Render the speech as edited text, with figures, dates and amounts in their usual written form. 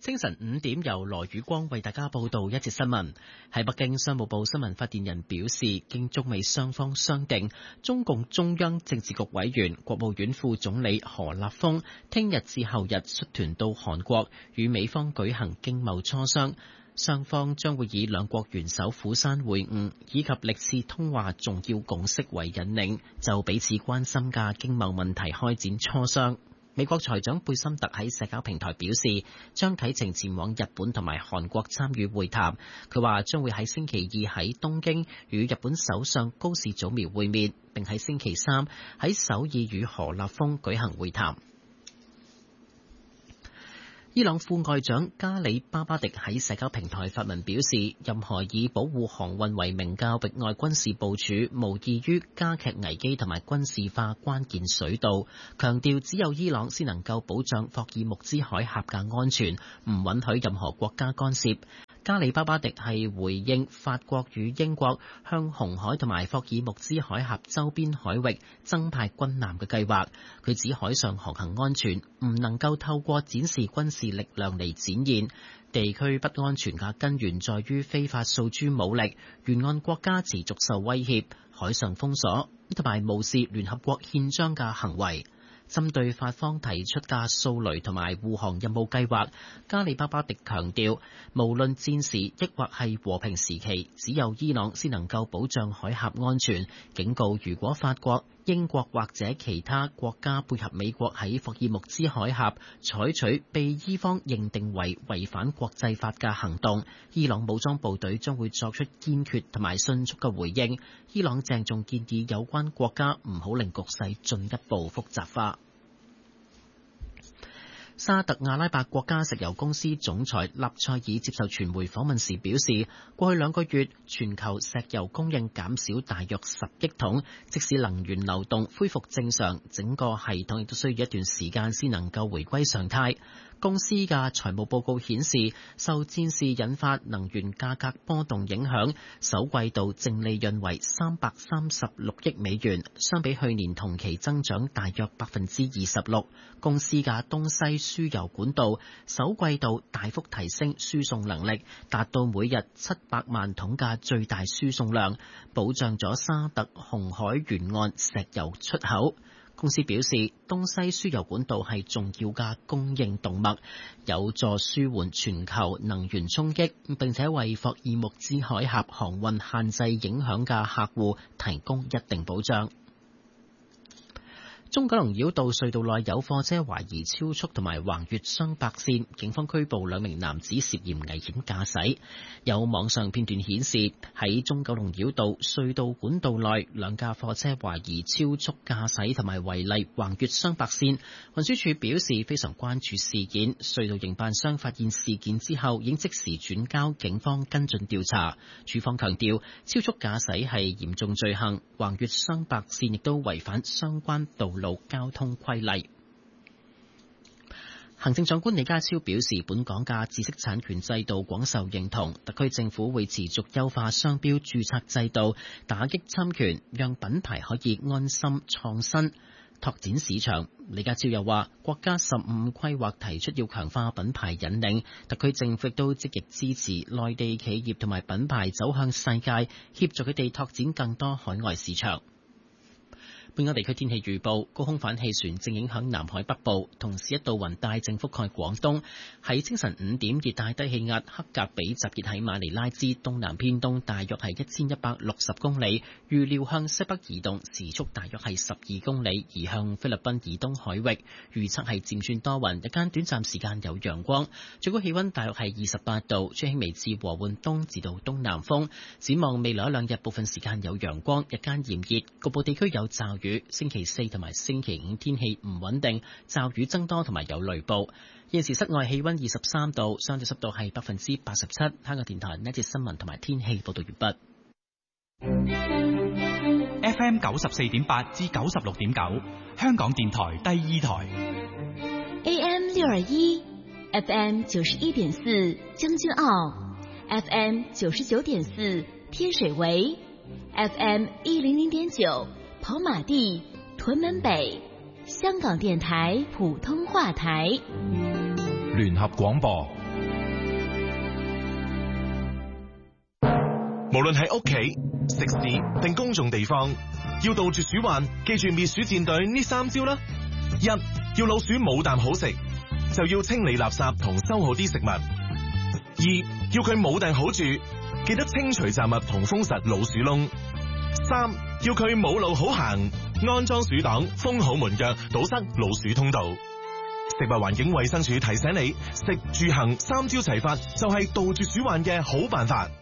清晨5點由羅宇光為大家報道一節新聞。喺北京，商務部新聞發言人表示，經中美雙方商定，中共中央政治局委員、國務院副總理何立峰聽日至後日率團到韓國與美方舉行經貿磋商。雙方將會以兩國元首釜山會晤以及歷次通話重要共識為引領，就彼此關心嘅經貿問題開展磋商。美國財長貝森特喺社交平台表示，將啟程前往日本同埋韓國參與會談。佢話將會喺星期二喺東京與日本首相高市早苗會面，並喺星期三喺首爾與何立峰舉行會談。伊朗副外長加里巴巴迪喺社交平台發文表示，任何以保護航運為名嘅域外軍事部署，無異於加劇危機同埋軍事化關鍵水道，強調只有伊朗先能夠保障霍爾木茲海峽嘅安全，唔允許任何國家干涉。加里巴巴迪係回應法國與英國向紅海同埋霍爾木茲海峽周邊海域增派軍艦嘅計劃。佢指海上航行安全唔能夠透過展示軍事力量嚟展現，地區不安全嘅根源在於非法訴諸武力，沿岸國家持續受威脅，海上封鎖同埋無視聯合國憲章嘅行為。針對法方提出嘅掃雷同埋護航任務計劃，加里巴巴迪強調，無論戰時抑或係和平時期，只有伊朗先能夠保障海峽安全。警告，如果法國、英國或者其他國家配合美國喺霍爾木茲海峽採取被伊方認定為違反國際法嘅行動，伊朗武裝部隊將會作出堅決同埋迅速嘅回應。伊朗鄭重建議有關國家唔好令局勢進一步複雜化。沙特阿拉伯國家石油公司總裁納賽爾接受傳媒訪問時表示，過去2個月全球石油供應減少大約10億桶，即使能源流動恢復正常，整個系統亦都需要一段時間先能夠回歸常態。公司嘅財務報告顯示，受戰事引發能源價格波動影響，首季度淨利潤為336億美元，相比去年同期增長大約26%。公司嘅東西輸油管道首季度大幅提升輸送能力，達到每日700萬桶嘅最大輸送量，保障咗沙特紅海沿岸石油出口。公司表示，東西輸油管道係重要嘅供應動脈，有助舒緩全球能源衝擊，並且為霍爾木茲海峽航運限制影響嘅客戶提供一定保障。中九龍繞道隧道內有貨車懷疑超速同埋橫越雙白線，警方拘捕2名男子涉嫌危險駕駛。有網上片段顯示，喺中九龍繞道隧道管道內2架貨車懷疑超速駕駛同埋違例橫越雙白線。運輸署表示非常關注事件，隧道營辦商發現事件之後已經即時轉交警方跟進調查。署方強調，超速駕駛係嚴重罪行，橫越雙白線亦都違反相關道路交通規例。行政長官李家超表示，本港嘅知識產權制度廣受認同，特區政府會持續優化商標註冊制度，打擊侵權，讓品牌可以安心創新拓展市場。李家超又話，國家15規劃提出要強化品牌引領，特區政府亦都積極支持內地企業同埋品牌走向世界，協助佢哋拓展更多海外市場。本港地區天氣預報，高空反氣旋正影響南海北部，同時一道雲帶正覆蓋廣東。喺清晨5點，熱帶低氣壓克格比集結喺馬尼拉之東南偏東，大約係1160公里，預料向西北移動，時速大約係12公里，移向菲律賓以東海域。預測係漸轉多雲，日間短暫時間有陽光，最高氣溫大約係28度，吹輕微至和緩東至到東南風。展望未來1-2日，部分時間有陽光，日間炎熱，局部地區有驟雨。星期4同埋星期5天氣唔穩定，驟雨增多同埋有雷暴。現時室外氣溫23度，相對濕度係87%。香港電台呢節新聞同埋天氣報道完畢。FM 94.8至96.9，香港電台第2台。 AM 621 FM 91.4將軍澳 FM 99.4天水圍 FM 100.9跑馬地、屯門北，香港電台普通話台。 聯合廣播無論喺屋企、食肆定公眾地方，要杜絕鼠患，記住滅鼠戰隊呢3招啦。一，要老鼠冇啖好食，就要清理垃圾同收好啲食物。二，要佢冇埞好住，記得清除雜物同封實老鼠窿。三，要佢冇路好行，安裝鼠擋，封好門腳，堵塞老鼠通道。食物環境衛生署提醒你，食住行3招齊發就係杜絕鼠患嘅好辦法。